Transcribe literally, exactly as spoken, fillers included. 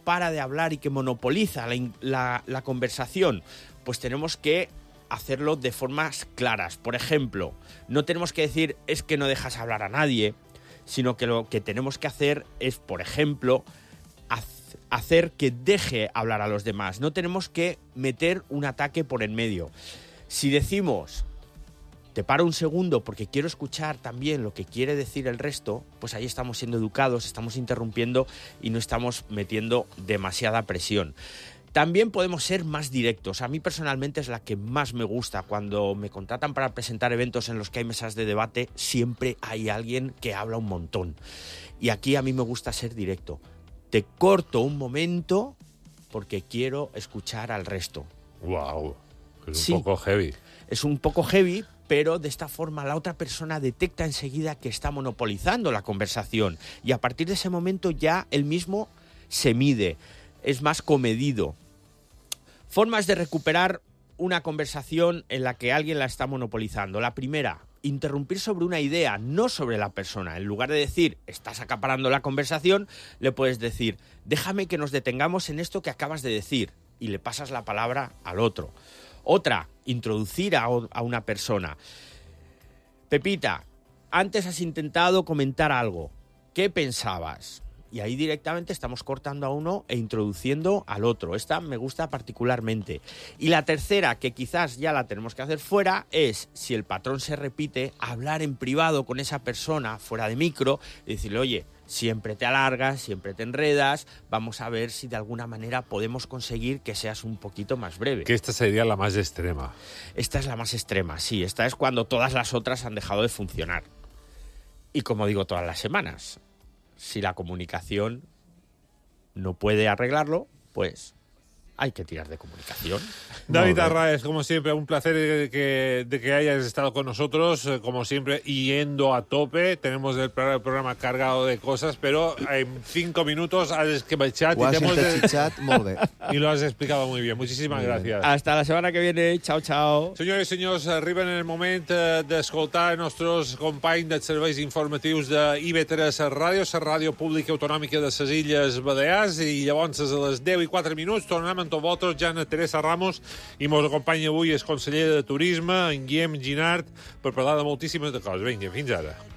para de hablar y que monopoliza la, la, la conversación, pues tenemos que hacerlo de formas claras. Por ejemplo, no tenemos que decir es que no dejas hablar a nadie, sino que lo que tenemos que hacer es, por ejemplo, hacer que deje hablar a los demás. No tenemos que meter un ataque por en medio. Si decimos, te paro un segundo porque quiero escuchar también lo que quiere decir el resto, pues ahí estamos siendo educados, estamos interrumpiendo y no estamos metiendo demasiada presión. También podemos ser más directos. A mí personalmente es la que más me gusta. Cuando me contratan para presentar eventos en los que hay mesas de debate, siempre hay alguien que habla un montón. Y aquí a mí me gusta ser directo. Te corto un momento porque quiero escuchar al resto. Wow, es un sí, poco heavy. Es un poco heavy, pero de esta forma la otra persona detecta enseguida que está monopolizando la conversación. Y a partir de ese momento ya él mismo se mide, es más comedido. Formas de recuperar una conversación en la que alguien la está monopolizando. La primera, interrumpir sobre una idea, no sobre la persona. En lugar de decir, estás acaparando la conversación, le puedes decir, déjame que nos detengamos en esto que acabas de decir, y le pasas la palabra al otro. Otra, introducir a, a una persona. Pepita, antes has intentado comentar algo. ¿Qué pensabas? Y ahí directamente estamos cortando a uno e introduciendo al otro. Esta me gusta particularmente. Y la tercera, que quizás ya la tenemos que hacer fuera, es, si el patrón se repite, hablar en privado con esa persona, fuera de micro, y decirle, oye, siempre te alargas, siempre te enredas, vamos a ver si de alguna manera podemos conseguir que seas un poquito más breve. Que esta sería la más extrema. Esta es la más extrema, sí. Esta es cuando todas las otras han dejado de funcionar. Y como digo todas las semanas, si la comunicación no puede arreglarlo, pues hay que tirar de comunicación. David Arraez, como siempre, un placer de que, de que hayas estado con nosotros, como siempre, yendo a tope. Tenemos el programa cargado de cosas, pero en cinco minutos has esquemachat y, de... y lo has explicado muy bien. Muchísimas muy gràcies. Bien. Hasta la setmana que viene. Chao, chao. Senyores i senyors, arriben en el moment d'escoltar els nostres companys dels serveis informatius de I V tres Ràdio, la ràdio pública autonòmica de les Illes Balears, i llavors a les deu i quatre minuts tornem amb tots vosaltres, Jana Teresa Ramos, i mos acompanya avui el conseller de Turisme, en Guillem Ginart, per parlar de moltíssimes de coses. Vinga, fins ara.